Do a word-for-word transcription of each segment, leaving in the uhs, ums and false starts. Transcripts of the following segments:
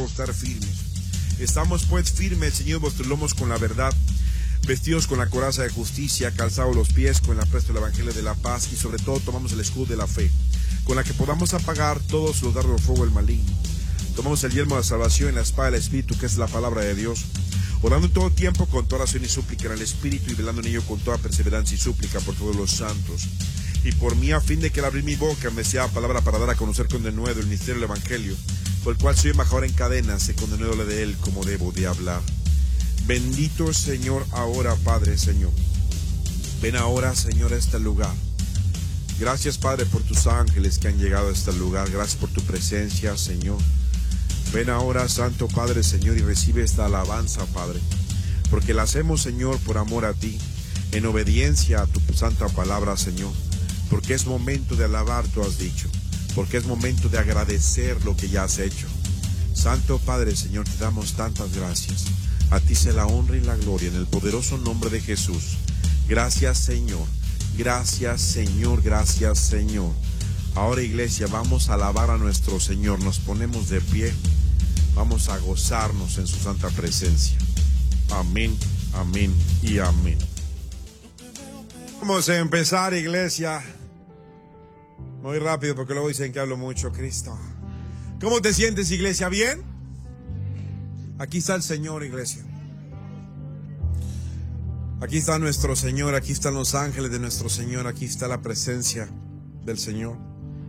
nosotros estar firmes. Estamos pues firmes, Señor, vuestros lomos con la verdad, vestidos con la coraza de justicia, calzados los pies con el apresto del evangelio de la paz, y sobre todo tomamos el escudo de la fe, con la que podamos apagar todos los dardos de fuego del maligno. Tomamos el yelmo de la salvación y la espada del Espíritu, que es la palabra de Dios, orando en todo tiempo con toda oración y súplica en el Espíritu, y velando en ello con toda perseverancia y súplica por todos los santos. Y por mí, a fin de que al abrir mi boca me sea palabra para dar a conocer con denuedo el misterio del evangelio, por el cual soy embajador en cadenas, sé con denuedo de él como debo de hablar. Bendito Señor ahora, Padre, Señor. Ven ahora, Señor, a este lugar. Gracias, Padre, por tus ángeles que han llegado a este lugar. Gracias por tu presencia, Señor. Ven ahora, Santo Padre, Señor, y recibe esta alabanza, Padre, porque la hacemos, Señor, por amor a ti, en obediencia a tu santa palabra, Señor, porque es momento de alabar, tú has dicho, porque es momento de agradecer lo que ya has hecho. Santo Padre, Señor, te damos tantas gracias. A ti sea la honra y la gloria en el poderoso nombre de Jesús. Gracias, Señor. Gracias, Señor. Gracias, Señor. Ahora, iglesia, vamos a alabar a nuestro Señor. Nos ponemos de pie. Vamos a gozarnos en su santa presencia. Amén, amén y amén. Vamos a empezar, iglesia. Muy rápido, porque luego dicen que hablo mucho, Cristo. ¿Cómo te sientes, iglesia? ¿Bien? Aquí está el Señor, iglesia. Aquí está nuestro Señor, aquí están los ángeles de nuestro Señor, aquí está la presencia del Señor.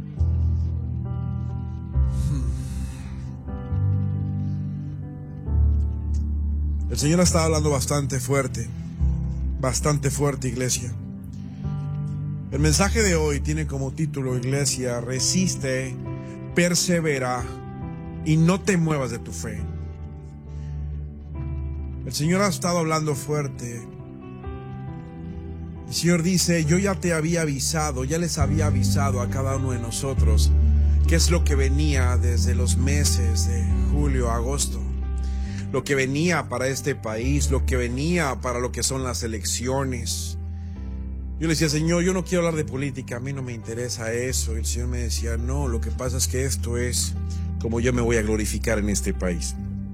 El Señor ha estado hablando bastante fuerte, bastante fuerte, iglesia. El mensaje de hoy tiene como título, iglesia, resiste, persevera y no te muevas de tu fe. El Señor ha estado hablando fuerte. El Señor dice, yo ya te había avisado, ya les había avisado a cada uno de nosotros qué es lo que venía desde los meses de julio a agosto. Lo que venía para este país, lo que venía para lo que son las elecciones. Yo le decía, Señor, yo no quiero hablar de política, a mí no me interesa eso. Y el Señor me decía, no, lo que pasa es que esto es como yo me voy a glorificar en este país.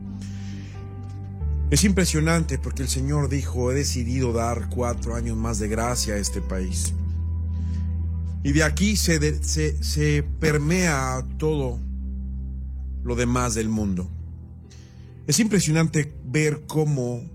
Es impresionante porque el Señor dijo, he decidido dar cuatro años más de gracia a este país. Y de aquí se, de, se, se permea todo lo demás del mundo. Es impresionante ver cómo,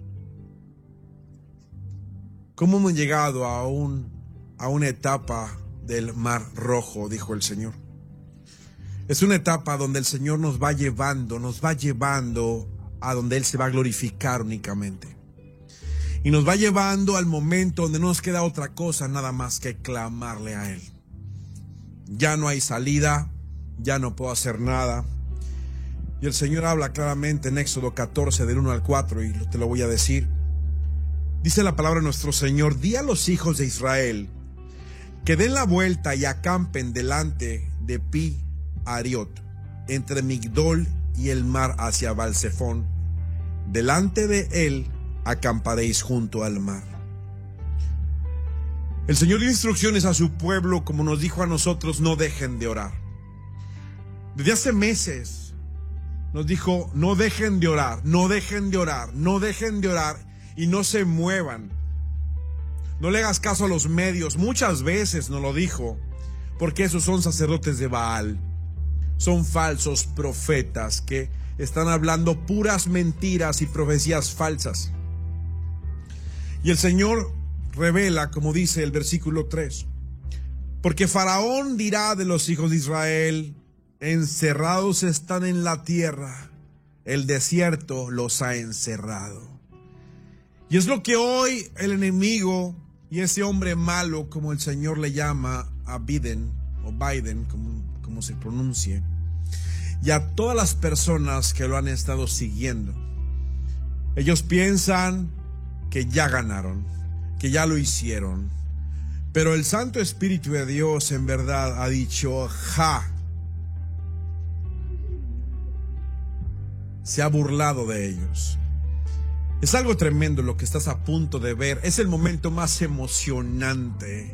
cómo hemos llegado a, un, a una etapa del Mar Rojo, dijo el Señor. Es una etapa donde el Señor nos va llevando, nos va llevando a donde Él se va a glorificar únicamente. Y nos va llevando al momento donde no nos queda otra cosa nada más que clamarle a Él. Ya no hay salida, ya no puedo hacer nada. Y el Señor habla claramente en Éxodo catorce, del uno al cuatro, y te lo voy a decir. Dice la palabra de nuestro Señor, di a los hijos de Israel que den la vuelta y acampen delante de Pi Ariot, entre Migdol y el mar hacia Balsefón. Delante de él acamparéis junto al mar. El Señor dio instrucciones a su pueblo, como nos dijo a nosotros, no dejen de orar. Desde hace meses nos dijo, no dejen de orar, no dejen de orar, no dejen de orar y no se muevan. No le hagas caso a los medios, muchas veces nos lo dijo, porque esos son sacerdotes de Baal. Son falsos profetas que están hablando puras mentiras y profecías falsas. Y el Señor revela, como dice el versículo tres, porque Faraón dirá de los hijos de Israel, encerrados están en la tierra, el desierto los ha encerrado. Y es lo que hoy el enemigo y ese hombre malo, como el Señor le llama a Biden, o Biden, como, como se pronuncie, y a todas las personas que lo han estado siguiendo. Ellos piensan que ya ganaron, que ya lo hicieron, pero el Santo Espíritu de Dios en verdad ha dicho, ja, se ha burlado de ellos. Es algo tremendo lo que estás a punto de ver. Es el momento más emocionante.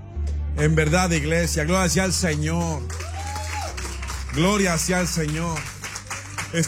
En verdad, iglesia, gloria sea al Señor. Gloria sea al Señor.